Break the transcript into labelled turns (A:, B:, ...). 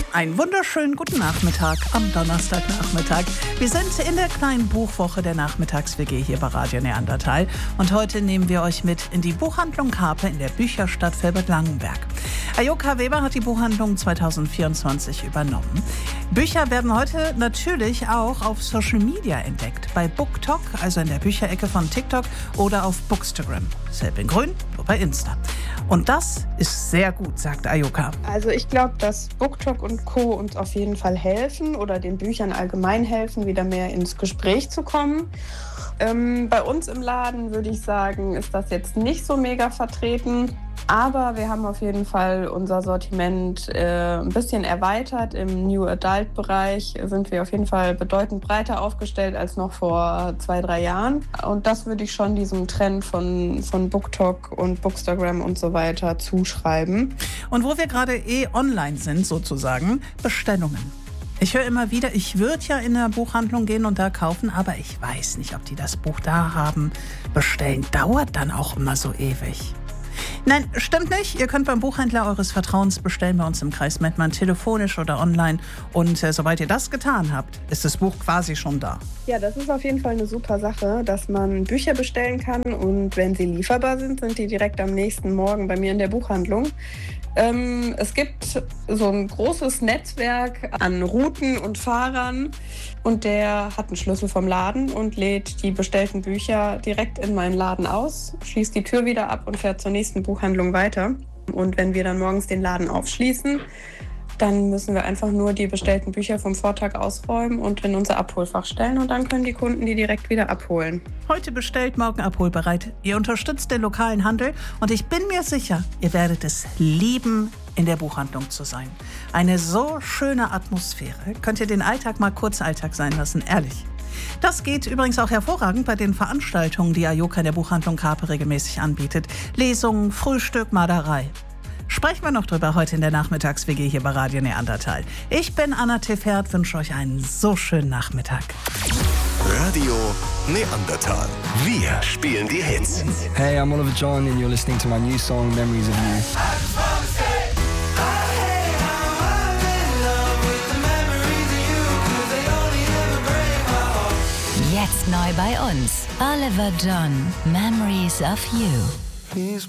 A: Einen wunderschönen guten Nachmittag am Donnerstagnachmittag. Wir sind in der kleinen Buchwoche der Nachmittags-WG hier bei Radio Neandertal. Und heute nehmen wir euch mit in die Buchhandlung Karpe in der Bücherstadt Vilbert-Langenberg. Ayoka Weber hat die Buchhandlung 2024 übernommen. Bücher werden heute natürlich auch auf Social Media entdeckt. Bei BookTok, also in der Bücherecke von TikTok, oder auf Bookstagram. Selbst in grün, nur bei Insta. Und das ist sehr gut, sagt Ayoka.
B: Also ich glaube, dass BookTok und Co. uns auf jeden Fall helfen oder den Büchern allgemein helfen, wieder mehr ins Gespräch zu kommen. Bei uns im Laden würde ich sagen, ist das jetzt nicht so mega vertreten. Aber wir haben auf jeden Fall unser Sortiment ein bisschen erweitert. Im New Adult-Bereich sind wir auf jeden Fall bedeutend breiter aufgestellt als noch vor 2-3 Jahren. Und das würde ich schon diesem Trend von BookTok und Bookstagram und so weiter zuschreiben.
A: Und wo wir gerade online sind sozusagen, Bestellungen. Ich höre immer wieder, ich würde ja in eine Buchhandlung gehen und da kaufen, aber ich weiß nicht, ob die das Buch da haben. Bestellen dauert dann auch immer so ewig. Nein, stimmt nicht. Ihr könnt beim Buchhändler eures Vertrauens bestellen, bei uns im Kreis Mettmann, telefonisch oder online. Und sobald ihr das getan habt, ist das Buch quasi schon da.
B: Ja, das ist auf jeden Fall eine super Sache, dass man Bücher bestellen kann. Und wenn sie lieferbar sind, sind die direkt am nächsten Morgen bei mir in der Buchhandlung. Es gibt so ein großes Netzwerk an Routen und Fahrern und der hat einen Schlüssel vom Laden und lädt die bestellten Bücher direkt in meinen Laden aus, schließt die Tür wieder ab und fährt zur nächsten Buchhandlung weiter. Und wenn wir dann morgens den Laden aufschließen, dann müssen wir einfach nur die bestellten Bücher vom Vortag ausräumen und in unser Abholfach stellen und dann können die Kunden die direkt wieder abholen.
A: Heute bestellt, morgen abholbereit. Ihr unterstützt den lokalen Handel und ich bin mir sicher, ihr werdet es lieben, in der Buchhandlung zu sein. Eine so schöne Atmosphäre. Könnt ihr den Alltag mal kurz Alltag sein lassen, ehrlich. Das geht übrigens auch hervorragend bei den Veranstaltungen, die Ayoka in der Buchhandlung Karpe regelmäßig anbietet. Lesungen, Frühstück, Malerei. Sprechen wir noch drüber heute in der Nachmittags-WG hier bei Radio Neandertal. Ich bin Anna Tefert, wünsche euch einen so schönen Nachmittag.
C: Radio Neandertal. Wir spielen die Hits.
D: Hey, I'm Oliver John and you're listening to my new song, Memories of You.
E: Jetzt neu bei uns, Oliver John, Memories of You.
F: He's